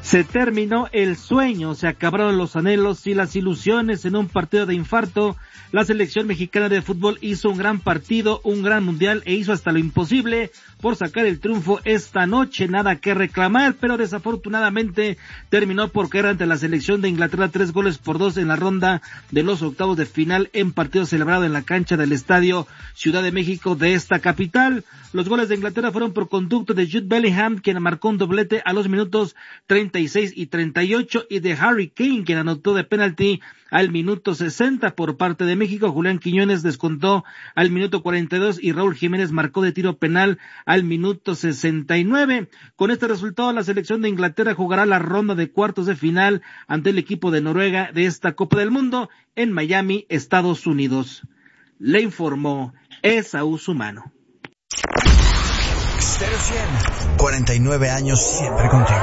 Se terminó el sueño, se acabaron los anhelos y las ilusiones en un partido de infarto. La selección mexicana de fútbol hizo un gran partido, un gran mundial e hizo hasta lo imposible por sacar el triunfo esta noche. Nada que reclamar, pero desafortunadamente terminó por caer ante la selección de Inglaterra 3-2 en la ronda de los octavos de final en partido celebrado en la cancha del Estadio Ciudad de México de esta capital. Los goles de Inglaterra fueron por conducto de Jude Bellingham, quien marcó un doblete a los minutos 36 y 38, y de Harry Kane, quien anotó de penalti al minuto 60 por parte de México. Julián Quiñones descontó al minuto 42 y Raúl Jiménez marcó de tiro penal al minuto 69. Con este resultado, la selección de Inglaterra jugará la ronda de cuartos de final ante el equipo de Noruega de esta Copa del Mundo en Miami, Estados Unidos. Le informó Esaú Sumano. 49 años siempre contigo.